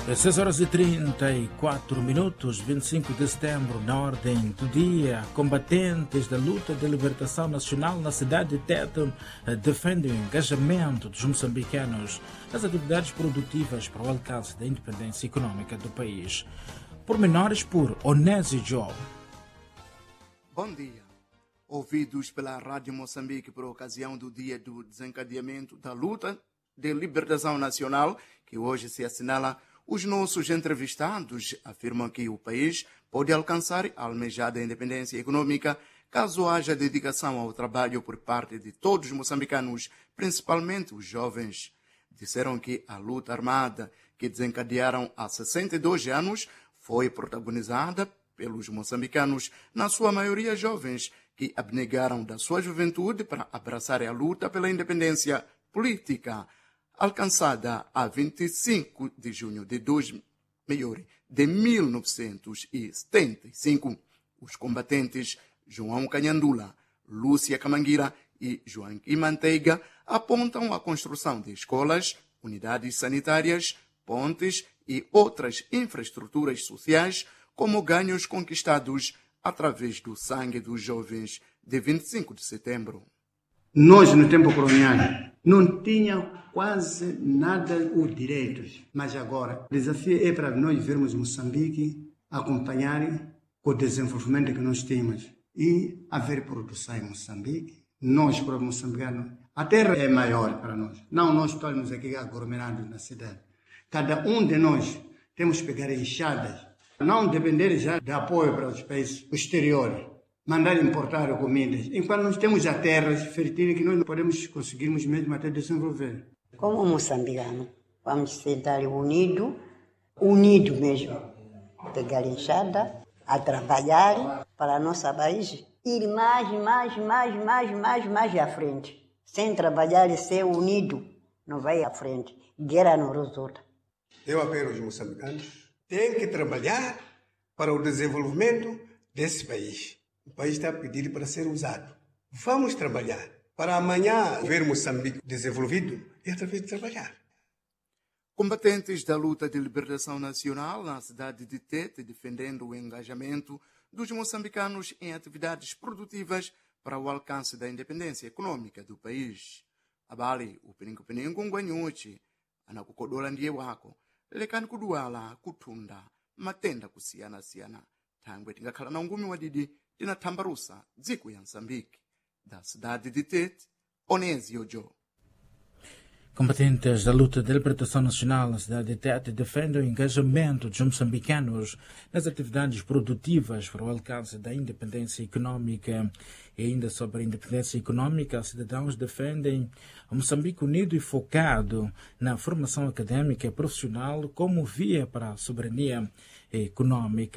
6 horas e 34 minutos, 25 de setembro, na ordem do dia, combatentes da luta de libertação nacional na cidade de Tete defendem o engajamento dos moçambicanos nas atividades produtivas para o alcance da independência econômica do país. Pormenores por Onésio João. Bom dia. Ouvidos pela Rádio Moçambique por ocasião do dia do desencadeamento da luta de libertação nacional, que hoje se assinala, os nossos entrevistados afirmam que o país pode alcançar a almejada independência econômica caso haja dedicação ao trabalho por parte de todos os moçambicanos, principalmente os jovens. Disseram que a luta armada que desencadearam há 62 anos foi protagonizada pelos moçambicanos, na sua maioria jovens, que abnegaram da sua juventude para abraçar a luta pela independência política, alcançada a 25 de junho de 1975. Os combatentes João Canhandula, Lúcia Camanguira e Joaquim Manteiga apontam a construção de escolas, unidades sanitárias, pontes e outras infraestruturas sociais como ganhos conquistados através do sangue dos jovens de 25 de setembro. Nós, no tempo colonial, não tínhamos quase nada os direitos, mas agora o desafio é para nós vermos Moçambique acompanhar o desenvolvimento que nós temos e haver produção em Moçambique. Nós, para moçambicanos, a terra é maior para nós. Não nós estamos aqui aglomerados na cidade. Cada um de nós temos que pegar enxadas, não depender já de apoio para os países exteriores. Mandar importar comidas, enquanto nós temos a terra fértil que nós não podemos conseguirmos mesmo até desenvolver. Como moçambicano, vamos sentar unido mesmo, pegar enxada, a trabalhar para a nossa país ir mais à frente. Sem trabalhar e ser unido, não vai à frente. Guerra não resulta. Eu apelo aos moçambicanos, têm que trabalhar para o desenvolvimento desse país. O país está pedido para ser usado. Vamos trabalhar para amanhã ver Moçambique desenvolvido e através de trabalhar. Combatentes da luta de libertação nacional na cidade de Tete defendendo o engajamento dos moçambicanos em atividades produtivas para o alcance da independência econômica do país. Abali o peningo ngwanyochi anakukodola ndiye wako lekani kuduala kutunda matenda kusiyana thangwe tingakhala na ungumi wadidi tinatambarusa dziko ya Moçambique. Da cidade de Tete, Onésio João. Combatentes da luta de libertação nacional na cidade de Tete defendem o engajamento dos moçambicanos nas atividades produtivas para o alcance da independência econômica. E ainda sobre a independência econômica, os cidadãos defendem o Moçambique unido e focado na formação académica e profissional como via para a soberania econômica.